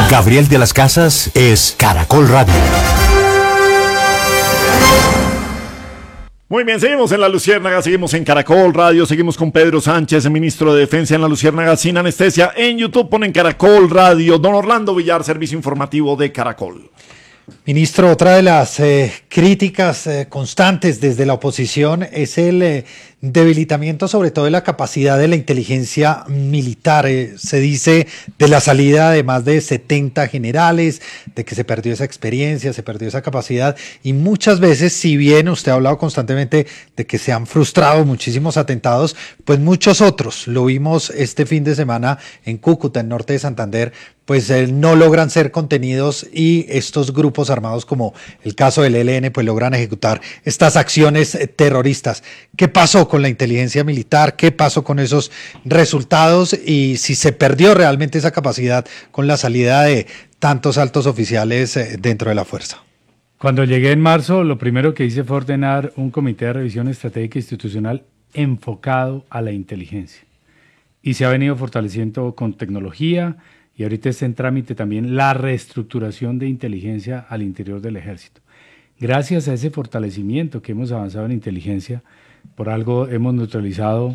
Gabriel de las Casas es Caracol Radio. Muy bien, seguimos en La Luciérnaga, seguimos en Caracol Radio, seguimos con Pedro Sánchez, el ministro de Defensa en La Luciérnaga sin anestesia. En YouTube ponen Caracol Radio. Don Orlando Villar, servicio informativo de Caracol. Ministro, otra de las críticas constantes desde la oposición es el debilitamiento sobre todo de la capacidad de la inteligencia militar. Se dice de la salida de más de 70 generales, de que se perdió esa experiencia, se perdió esa capacidad y muchas veces, si bien usted ha hablado constantemente de que se han frustrado muchísimos atentados, pues muchos otros, lo vimos este fin de semana en Cúcuta, en norte de Santander, pues no logran ser contenidos y estos grupos armados como el caso del ELN pues logran ejecutar estas acciones terroristas. ¿Qué pasó con la inteligencia militar? ¿Qué pasó con esos resultados? Y si se perdió realmente esa capacidad con la salida de tantos altos oficiales dentro de la fuerza. Cuando llegué en marzo, lo primero que hice fue ordenar un comité de revisión estratégica institucional enfocado a la inteligencia. Y se ha venido fortaleciendo con tecnología. Y ahorita está en trámite también la reestructuración de inteligencia al interior del ejército. Gracias a ese fortalecimiento que hemos avanzado en inteligencia, por algo hemos neutralizado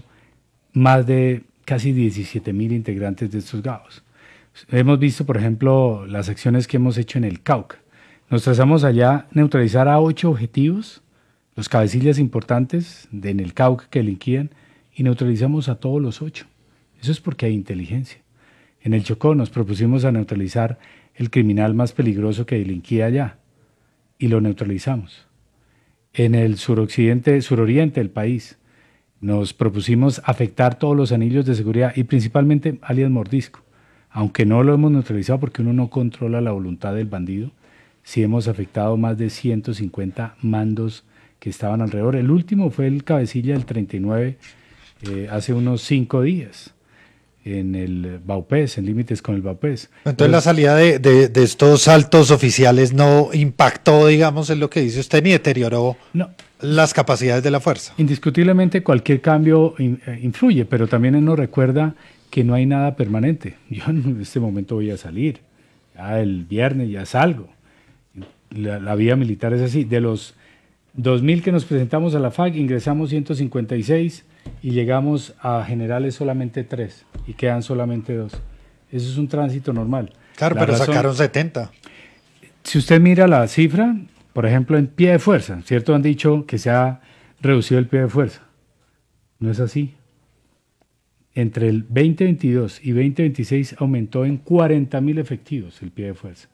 más de casi 17.000 integrantes de estos GAOs. Hemos visto, por ejemplo, las acciones que hemos hecho en el Cauca. Nos trazamos allá neutralizar a 8 objetivos, los cabecillas importantes en el Cauca que delinquían, y neutralizamos a todos los 8. Eso es porque hay inteligencia. En el Chocó nos propusimos a neutralizar el criminal más peligroso que delinquía allá y lo neutralizamos. En el suroriente del país nos propusimos afectar todos los anillos de seguridad y principalmente alias Mordisco. Aunque no lo hemos neutralizado porque uno no controla la voluntad del bandido, sí hemos afectado más de 150 mandos que estaban alrededor. El último fue el cabecilla del 39 hace unos 5 días. En el Baupés, en límites con el Baupés. Entonces la salida de estos altos oficiales no impactó, digamos, en lo que dice usted, ni deterioró las capacidades de la fuerza. Indiscutiblemente cualquier cambio influye, pero también nos recuerda que no hay nada permanente. Yo en este momento voy a salir, ya el viernes ya salgo. La vía militar es así. De los 2.000 que nos presentamos a la FAC, ingresamos 156 y llegamos a generales solamente 3 y quedan solamente 2. Eso es un tránsito normal. Claro, pero sacaron 70. Si usted mira la cifra, por ejemplo, en pie de fuerza, ¿cierto? Han dicho que se ha reducido el pie de fuerza. No es así. Entre el 2022 y 2026 aumentó en 40.000 efectivos el pie de fuerza.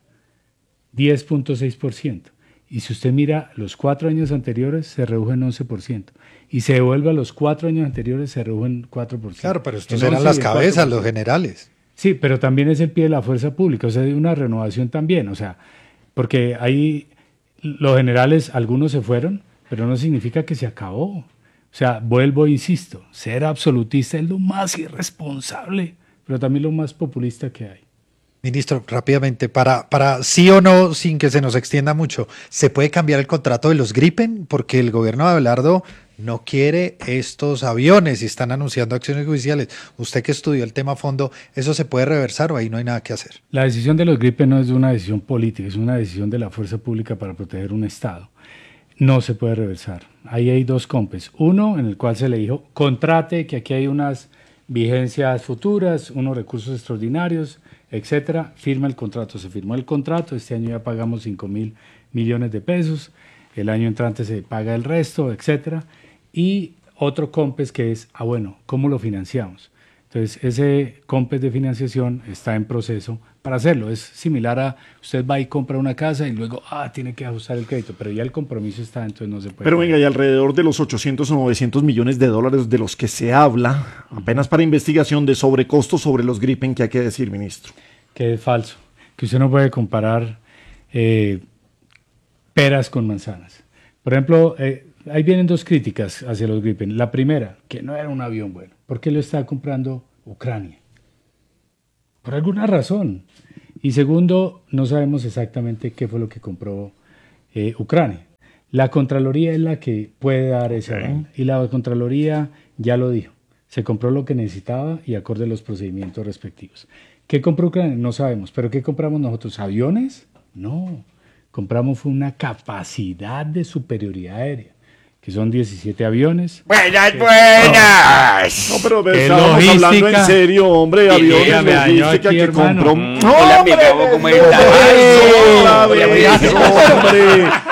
10.6%. Y si usted mira los 4 años anteriores, se redujo en 11%. Y se devuelve a los 4 años anteriores, se redujo en 4%. Claro, pero estos eran las cabezas, los generales. Sí, pero también es el pie de la fuerza pública, o sea, hay una renovación también, o sea, porque ahí los generales, algunos se fueron, pero no significa que se acabó. O sea, vuelvo e insisto, ser absolutista es lo más irresponsable, pero también lo más populista que hay. Ministro, rápidamente, para sí o no, sin que se nos extienda mucho, ¿se puede cambiar el contrato de los Gripen? Porque el gobierno de Abelardo no quiere estos aviones y están anunciando acciones judiciales. Usted que estudió el tema a fondo, ¿eso se puede reversar o ahí no hay nada que hacer? La decisión de los Gripen no es una decisión política, es una decisión de la fuerza pública para proteger un Estado. No se puede reversar. Ahí hay 2 compes. Uno, en el cual se le dijo, contrate, que aquí hay unas vigencias futuras, unos recursos extraordinarios, etcétera, firma el contrato. Se firmó el contrato, este año ya pagamos 5.000 millones de pesos, el año entrante se paga el resto, etcétera. Y otro COMPES que es, bueno, ¿cómo lo financiamos? Entonces, ese COMPES de financiación está en proceso para hacerlo. Es similar a, usted va y compra una casa y luego, tiene que ajustar el crédito, pero ya el compromiso está, entonces no se puede. Pero venga, y alrededor de los 800 o 900 millones de dólares de los que se habla, apenas para investigación de sobrecostos sobre los Gripen, ¿qué hay que decir, ministro? Que es falso, que usted no puede comparar peras con manzanas. Por ejemplo, ahí vienen 2 críticas hacia los Gripen. La primera, que no era un avión bueno. ¿Por qué lo está comprando Ucrania? Por alguna razón. Y segundo, no sabemos exactamente qué fue lo que compró Ucrania. La Contraloría es la que puede dar ese aval. Y la Contraloría ya lo dijo. Se compró lo que necesitaba y acorde a los procedimientos respectivos. ¿Qué compró Ucrania? No sabemos. ¿Pero qué compramos nosotros? ¿Aviones? No. Compramos fue una capacidad de superioridad aérea, que son 17 aviones. Buenas. No, pero ¿Qué estábamos hablando en logística? serio, hombre, aviones, dígame, logística aquí, que hermano. compró. Hola, mi Gabo, ¿cómo estás? Otra vez, hombre.